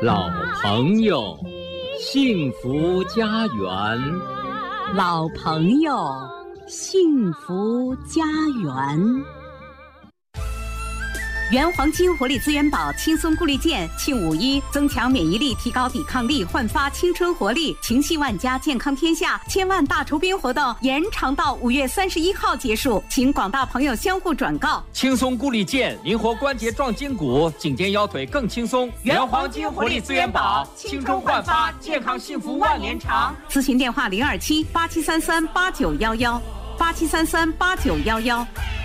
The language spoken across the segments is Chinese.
老朋友，幸福家园。 老朋友，幸福家园。原黄金活力资源宝轻松固力健庆5·1，增强免疫力，提高抵抗力，焕发青春活力，情系万家，健康天下，千万大酬宾活动延长到5月31号结束，请广大朋友相互转告。 轻松固力健，灵活关节壮筋骨，颈肩腰腿更轻松。原黄金活力资源宝，青春焕发，健康幸福万年长。 咨询电话027-8733-8911，8733-8911。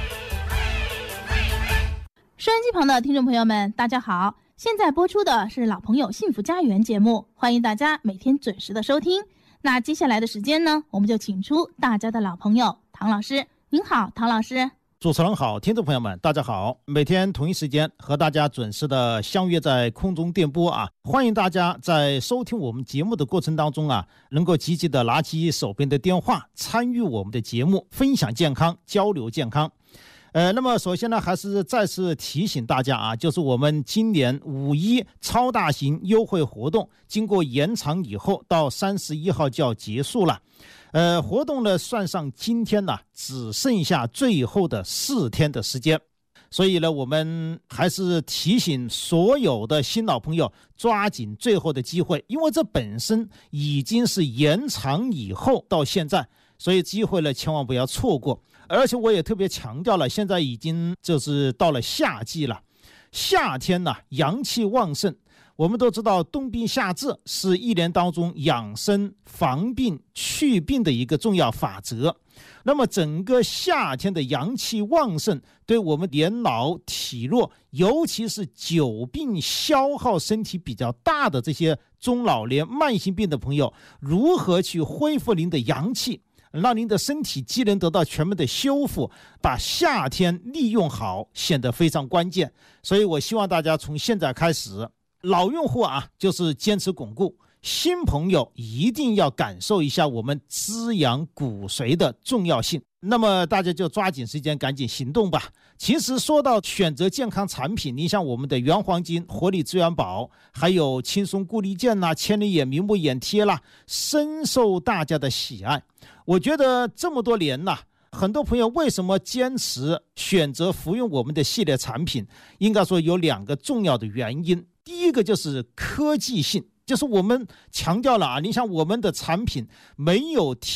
收音机旁的听众朋友们，大家好！现在播出的是《老朋友幸福家园》节目，欢迎大家每天准时的收听。那接下来的时间呢，我们就请出大家的老朋友唐老师。您好，唐老师。 主持人好，听众朋友们，大家好！每天同一时间和大家准时的相约在空中电波啊，欢迎大家在收听我们节目的过程当中啊，能够积极的拿起手边的电话，参与我们的节目，分享健康，交流健康。那么首先呢，还是再次提醒大家啊，就是我们今年5·1超大型优惠活动，经过延长以后，到31号就要结束了。活动呢，算上今天呢，只剩下最后的4天的时间。所以呢，我们还是提醒所有的新老朋友抓紧最后的机会，因为这本身已经是延长以后到现在，所以机会呢千万不要错过。而且我也特别强调了，现在已经就是到了夏季了，夏天呢阳气旺盛，我们都知道冬病夏治是一年当中养生防病祛病的一个重要法则。那么整个夏天的阳气旺盛，对我们年老体弱，尤其是久病消耗身体比较大的这些中老年慢性病的朋友，如何去恢复您的阳气，让您的身体机能得到全面的修复，把夏天利用好，显得非常关键。所以我希望大家从现在开始，老用户啊，就是坚持巩固，新朋友一定要感受一下我们滋养骨髓的重要性。那么大家就抓紧时间赶紧行动吧。其实说到选择健康产品，你像我们的原黄金活力资源宝，还有轻松固力健啦、千里眼明目眼贴啦，深受大家的喜爱。我觉得这么多年啦，很多朋友为什么坚持选择服用我们的系列产品，应该说有2个重要的原因。第一个就是科技性，就是我们强调了啊，你像我们的产品没有